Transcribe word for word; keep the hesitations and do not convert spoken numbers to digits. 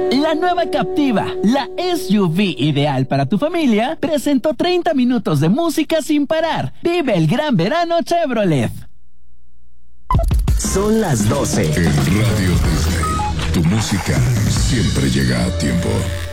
La nueva Captiva, la S U V ideal para tu familia, presentó treinta minutos de música sin parar. Vive el gran verano Chevrolet. Son las doce. En Radio Disney, tu música siempre llega a tiempo.